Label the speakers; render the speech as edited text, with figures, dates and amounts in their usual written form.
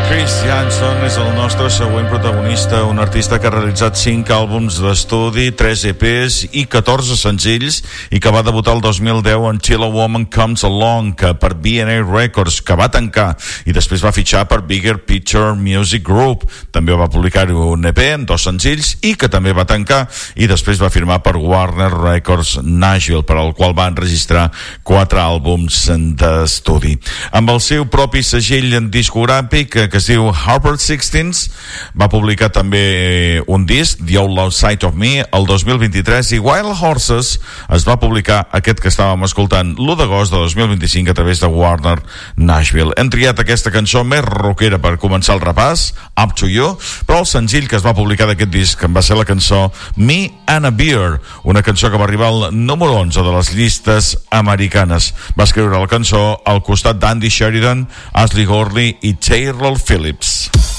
Speaker 1: Chris Janson és el nostre següent protagonista, un artista que ha realitzat 5 àlbums d'estudi, 3 EPs i 14 senzills, i que va debutar el 2010 en Till a Woman Comes Along, que per B&A Records, que va tancar i després va fitxar per Bigger Picture Music Group. També va publicar un EP en 2 senzills i que també va tancar i després va firmar per Warner Records Nashville, per al qual va enregistrar 4 àlbums d'estudi. Amb el seu propi segell discogràfic que es diu Harper Sixteens, va publicar també un disc, The Outlaw Side of Me, el 2023, i Wild Horses es va publicar aquest que estàvem escoltant l'1 d'agost de 2025 a través de Warner Nashville. Hem triat aquesta cançó més rockera per començar el repàs, Up to You, però el senzill que es va publicar d'aquest disc va ser la cançó Me and a Beer, una cançó que va arribar al número 11 de les llistes americanes. Va escriure la cançó al costat d'Andy Sheridan, Ashley Gorley i Taylor Phillips.